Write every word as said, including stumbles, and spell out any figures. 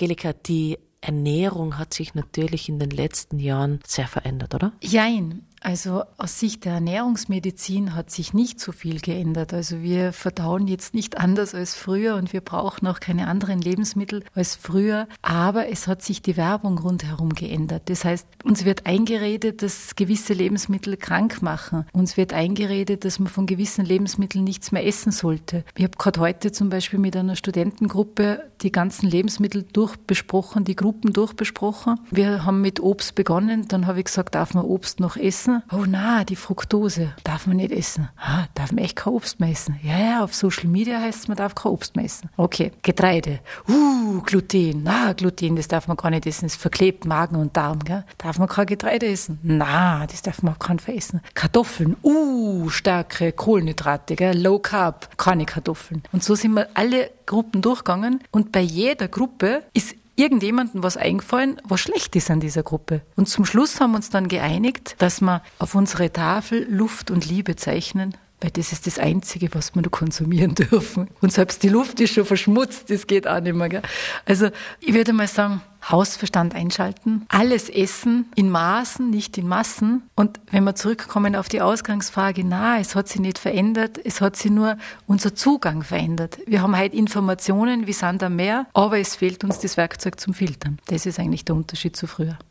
Angelika, die Ernährung hat sich natürlich in den letzten Jahren sehr verändert, oder? Jein. Also aus Sicht der Ernährungsmedizin hat sich nicht so viel geändert. Also wir verdauen jetzt nicht anders als früher und wir brauchen auch keine anderen Lebensmittel als früher. Aber es hat sich die Werbung rundherum geändert. Das heißt, uns wird eingeredet, dass gewisse Lebensmittel krank machen. Uns wird eingeredet, dass man von gewissen Lebensmitteln nichts mehr essen sollte. Ich habe gerade heute zum Beispiel mit einer Studentengruppe die ganzen Lebensmittel durchbesprochen, die Gruppen durchbesprochen. Wir haben mit Obst begonnen. Dann habe ich gesagt, darf man Obst noch essen? Oh na, die Fructose darf man nicht essen. Ah, darf man echt kein Obst mehr essen? Ja, ja, auf Social Media heißt es, man darf kein Obst mehr essen. Okay, Getreide. Uh, Gluten. Na, Gluten, das darf man gar nicht essen. Das verklebt Magen und Darm. Gell? Darf man kein Getreide essen? Na, das darf man auf keinen Fall essen. Kartoffeln. Uh, starke Kohlenhydrate. Gell? Low Carb. Keine Kartoffeln. Und so sind wir alle Gruppen durchgegangen und bei jeder Gruppe ist irgendjemandem was eingefallen, was schlecht ist an dieser Gruppe. Und zum Schluss haben wir uns dann geeinigt, dass wir auf unsere Tafel Luft und Liebe zeichnen, weil das ist das Einzige, was wir noch konsumieren dürfen. Und selbst die Luft ist schon verschmutzt, das geht auch nicht mehr. Gell? Also ich würde mal sagen, Hausverstand einschalten, alles essen in Maßen, nicht in Massen. Und wenn wir zurückkommen auf die Ausgangsfrage, na, es hat sich nicht verändert, es hat sich nur unser Zugang verändert. Wir haben heute Informationen wie Sand am Meer, aber es fehlt uns das Werkzeug zum Filtern. Das ist eigentlich der Unterschied zu früher.